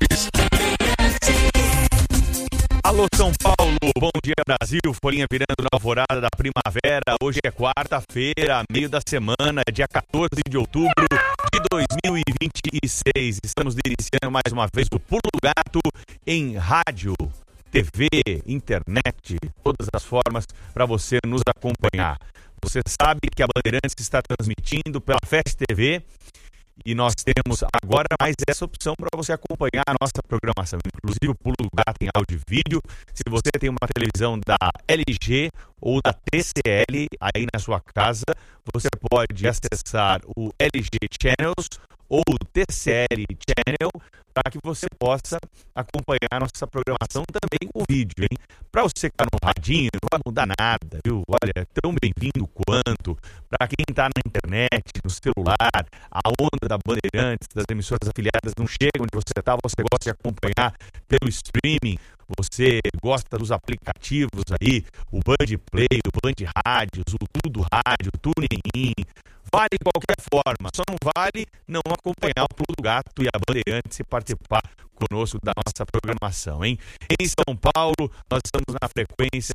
Alô São Paulo, bom dia Brasil, folhinha virando na alvorada da primavera. Hoje é quarta-feira, meio da semana, dia 14 de outubro de 2026. Estamos iniciando mais uma vez o Pulo do Gato em rádio, TV, internet, todas as formas para você nos acompanhar. Você sabe que a Bandeirantes está transmitindo pela Fest TV e nós temos agora mais essa opção para você acompanhar a nossa programação, inclusive o Pulo do Gato em áudio e vídeo. Se você tem uma televisão da LG ou da TCL aí na sua casa, você pode acessar o LG Channels ou o TCL Channel para que você possa acompanhar a nossa programação também com vídeo, hein? Para você que está no radinho, não vai mudar nada, viu? Olha, é tão bem-vindo quanto. Para quem está na internet, no celular, a onda da Bandeirantes, das emissoras afiliadas não chega onde você está, você gosta de acompanhar pelo streaming, você gosta dos aplicativos aí, o Band Play, o Band Rádios, o Tudo Rádio, o TuneIn. Vale de qualquer forma, só não vale não acompanhar o Pulo do Gato e a Bandeirantes e participar conosco da nossa programação, hein? Em São Paulo, nós estamos na frequência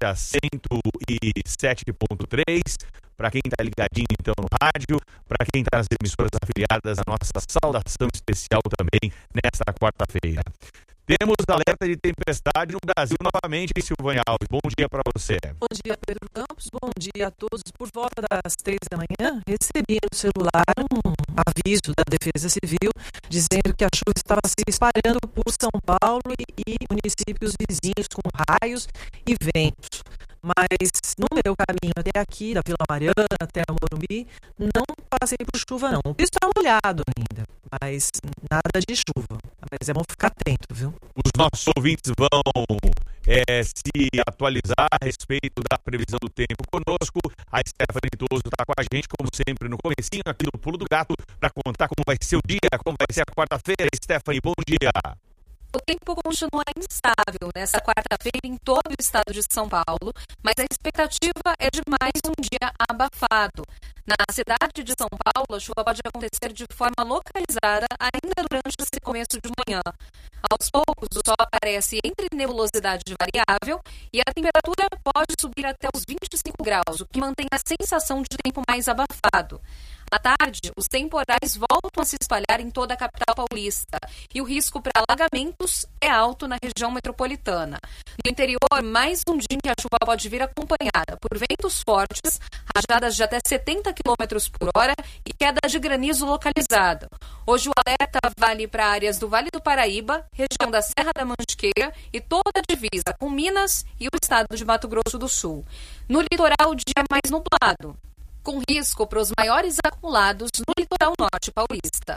107.3. Para quem está ligadinho então no rádio, para quem está nas emissoras afiliadas, a nossa saudação especial também nesta quarta-feira. Temos alerta de tempestade no Brasil novamente, Silvânia Alves. Bom dia para você. Bom dia, Pedro Campos. Bom dia a todos. Por volta das 3 da manhã, recebi no celular um aviso da Defesa Civil dizendo que a chuva estava se espalhando por São Paulo e municípios vizinhos com raios e ventos. Mas no meu caminho até aqui, da Vila Mariana até a Morumbi, não passei por chuva não. O piso está molhado ainda, mas nada de chuva. Mas é bom ficar atento, viu? Os nossos ouvintes vão se atualizar a respeito da previsão do tempo conosco. A Stephanie Toso está com a gente, como sempre, no comecinho aqui do Pulo do Gato, para contar como vai ser o dia, como vai ser a quarta-feira. Stephanie, bom dia. O tempo continua instável nesta quarta-feira em todo o estado de São Paulo, mas a expectativa é de mais um dia abafado. Na cidade de São Paulo, a chuva pode acontecer de forma localizada ainda durante esse começo de manhã. Aos poucos, o sol aparece entre nebulosidade variável e a temperatura pode subir até os 25 graus, o que mantém a sensação de tempo mais abafado. À tarde, os temporais voltam a se espalhar em toda a capital paulista e o risco para alagamentos é alto na região metropolitana. No interior, mais um dia em que a chuva pode vir acompanhada por ventos fortes, rajadas de até 70 km por hora e queda de granizo localizada. Hoje o alerta vale para áreas do Vale do Paraíba, região da Serra da Mantiqueira e toda a divisa com Minas e o estado de Mato Grosso do Sul. No litoral, o dia é mais nublado, com risco para os maiores acumulados no litoral norte paulista.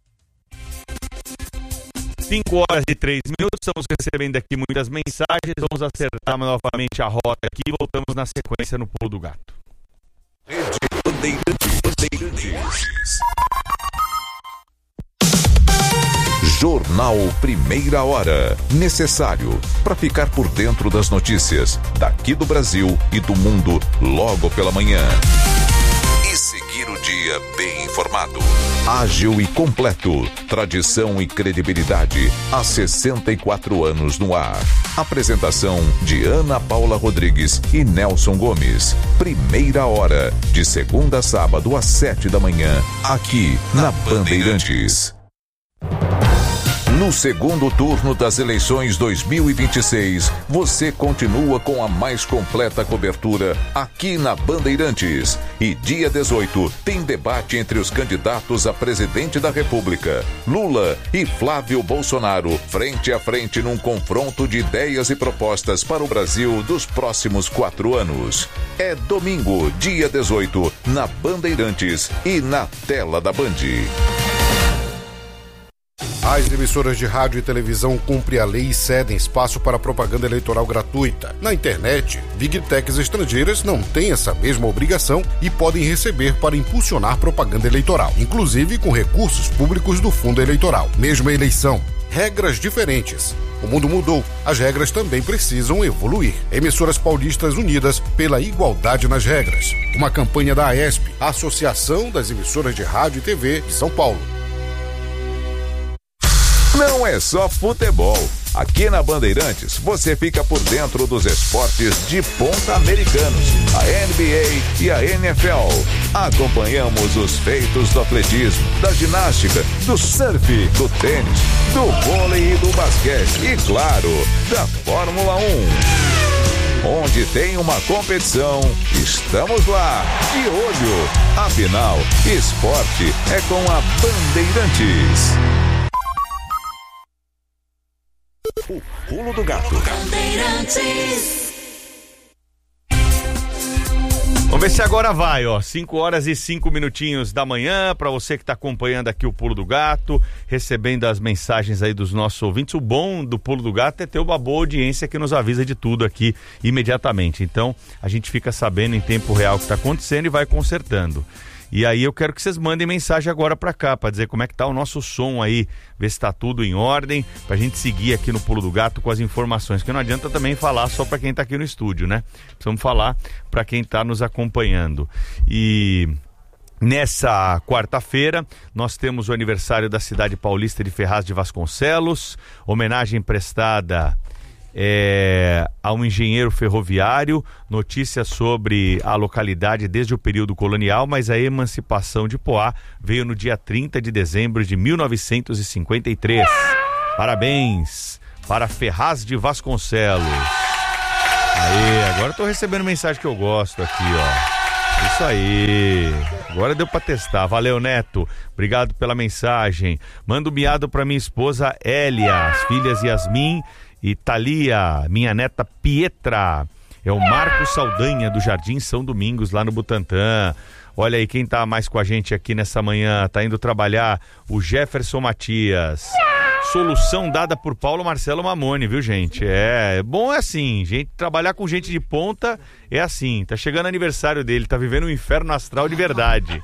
5h03, estamos recebendo aqui muitas mensagens, vamos acertar novamente a rota aqui e voltamos na sequência no Pulo do Gato. Rede Bandeirantes. Jornal Primeira Hora. Necessário para ficar por dentro das notícias daqui do Brasil e do mundo logo pela manhã. E seguir o dia bem informado. Ágil e completo. Tradição e credibilidade há 64 anos no ar. Apresentação de Ana Paula Rodrigues e Nelson Gomes. Primeira Hora, de segunda a sábado às 7 da manhã, aqui na Bandeirantes. No segundo turno das eleições 2026, você continua com a mais completa cobertura aqui na Bandeirantes. E dia 18 tem debate entre os candidatos a presidente da República, Lula e Flávio Bolsonaro, frente a frente num confronto de ideias e propostas para o Brasil dos próximos 4 anos. É domingo, dia 18, na Bandeirantes e na tela da Band. As emissoras de rádio e televisão cumprem a lei e cedem espaço para propaganda eleitoral gratuita. Na internet, Big Techs estrangeiras não têm essa mesma obrigação e podem receber para impulsionar propaganda eleitoral, inclusive com recursos públicos do fundo eleitoral. Mesma eleição, regras diferentes. O mundo mudou, as regras também precisam evoluir. Emissoras paulistas unidas pela igualdade nas regras. Uma campanha da AESP, Associação das Emissoras de Rádio e TV de São Paulo. não é só futebol. Aqui na Bandeirantes, você fica por dentro dos esportes de ponta americanos, a NBA e a NFL. Acompanhamos os feitos do atletismo, da ginástica, do surf, do tênis, do vôlei e do basquete e, claro, da Fórmula 1. Onde tem uma competição, estamos lá, de olho. Afinal, esporte é com a Bandeirantes. O Pulo do Gato. Vamos ver se agora vai, 5 horas e 5 minutinhos da manhã, para você que está acompanhando aqui o Pulo do Gato, recebendo as mensagens aí dos nossos ouvintes. O bom do Pulo do Gato é ter uma boa audiência que nos avisa de tudo aqui imediatamente. Então, a gente fica sabendo em tempo real o que está acontecendo e vai consertando. E aí eu quero que vocês mandem mensagem agora pra cá, pra dizer como é que tá o nosso som aí, ver se tá tudo em ordem, pra gente seguir aqui no Pulo do Gato com as informações, que não adianta também falar só pra quem tá aqui no estúdio, né? Precisamos falar pra quem tá nos acompanhando. E nessa quarta-feira, nós temos o aniversário da cidade paulista de Ferraz de Vasconcelos, homenagem prestada a um engenheiro ferroviário, notícias sobre a localidade desde o período colonial, mas a emancipação de Poá veio no dia 30 de dezembro de 1953. Parabéns para Ferraz de Vasconcelos. Aí, agora estou recebendo mensagem que eu gosto aqui, Isso aí, agora deu pra testar. Valeu, Neto, obrigado pela mensagem. Manda um miado pra minha esposa Elia, as filhas Yasmin e Thalia, minha neta Pietra. É o Marcos Saldanha do Jardim São Domingos, lá no Butantã. Olha aí quem tá mais com a gente aqui nessa manhã, tá indo trabalhar, o Jefferson Matias. Solução dada por Paulo Marcelo Mamone, viu, gente? É bom, é assim, trabalhar com gente de ponta é assim. Tá chegando o aniversário dele, tá vivendo um inferno astral de verdade.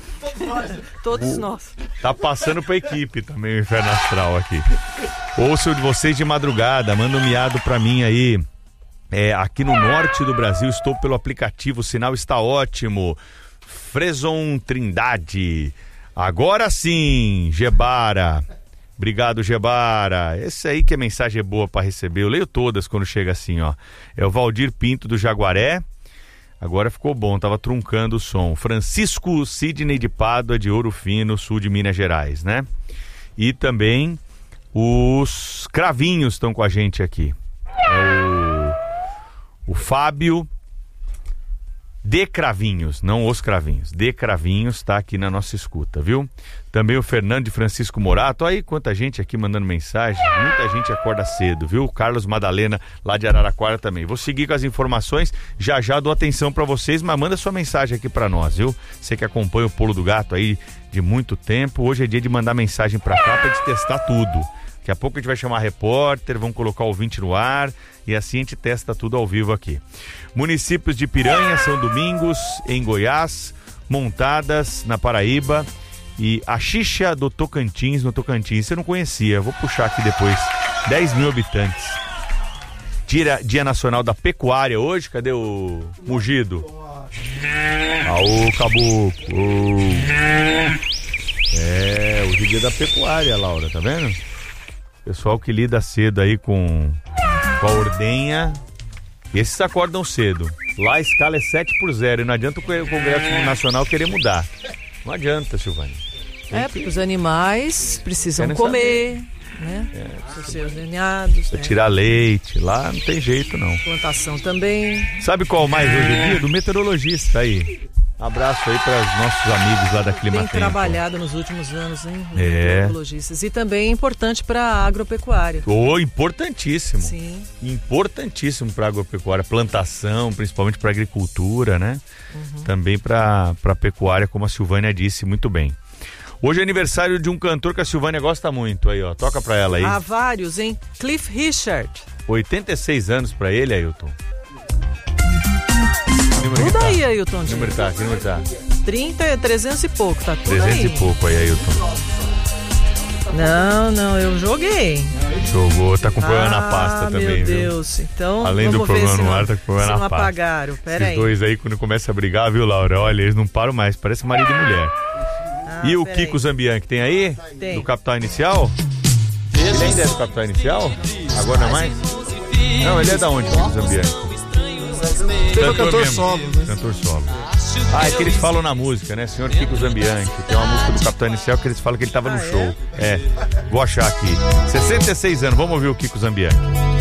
Todos nós. Tá passando pra equipe também o inferno astral aqui. Ouço de vocês de madrugada, manda um miado pra mim aí. Aqui no norte do Brasil, estou pelo aplicativo, o sinal está ótimo. Freson Trindade. Agora sim, Gebara. Obrigado, Gebara. Esse aí que é mensagem boa pra receber. Eu leio todas quando chega assim, É o Valdir Pinto do Jaguaré. Agora ficou bom, tava truncando o som. Francisco Sidney de Pádua, de Ouro Fino, sul de Minas Gerais, né? E também os Cravinhos estão com a gente aqui. O Fábio de Cravinhos, não os Cravinhos. De Cravinhos está aqui na nossa escuta, viu? Também o Fernando de Francisco Morato. Aí quanta gente aqui mandando mensagem. Muita gente acorda cedo, viu? Carlos Madalena lá de Araraquara também. Vou seguir com as informações. Já dou atenção para vocês, mas manda sua mensagem aqui para nós, viu? Você que acompanha o Pulo do Gato aí de muito tempo. Hoje é dia de mandar mensagem para cá para gente testar tudo. Daqui a pouco a gente vai chamar repórter, vamos colocar o ouvinte no ar e assim a gente testa tudo ao vivo aqui. Municípios de Piranha, São Domingos, em Goiás, Montadas, na Paraíba e a Xixa do Tocantins, no Tocantins. Eu não conhecia, vou puxar aqui depois. 10 mil habitantes. Dia Nacional da Pecuária hoje, cadê o Mugido? Aô, caboclo. Hoje é dia da pecuária, Laura, tá vendo? Pessoal que lida cedo aí com a ordenha, esses acordam cedo. Lá a escala é 7-0 e não adianta o Congresso Nacional querer mudar. Não adianta, Silvânia. Porque os animais precisam comer, né? Os seus ordenhados. Né? Tirar leite, lá não tem jeito não. Plantação também. Sabe qual mais hoje é dia? Do meteorologista aí. Abraço aí para os nossos amigos lá da Climatempo. Tem trabalhado nos últimos anos, hein? Meteorologistas. E também é importante para a agropecuária. Importantíssimo. Sim. Importantíssimo para a agropecuária. Plantação, principalmente para a agricultura, né? Também para a pecuária, como a Silvânia disse muito bem. Hoje é aniversário de um cantor que a Silvânia gosta muito. Aí, toca para ela aí. Há vários, hein? Cliff Richard. 86 anos para ele, Ailton. Tudo aí, Ailton. Que número tá? 300 e pouco, tá tudo 300 aí. 300 e pouco aí, Ailton. Não, eu joguei. Jogou, tá com problema na pasta também, meu viu? Deus, então além do problema no ar, tá com problema na pasta. Apagaram, peraí. Esses dois aí, quando começa a brigar, viu, Laura? Olha, eles não param mais, parece marido e mulher. E o Kiko Zambianchi, tem aí? Tem. Do Capital Inicial? Ele ainda é do Capital Inicial? Agora não é mais? Não, ele é da onde, Kiko Zambianchi? Cantor solo, né? Cantor solo. É que eles falam na música, né? Senhor Kiko Zambianchi. Tem uma música do Capital Inicial que eles falam que ele tava no show. Vou achar aqui. 66 anos, vamos ouvir o Kiko Zambianchi.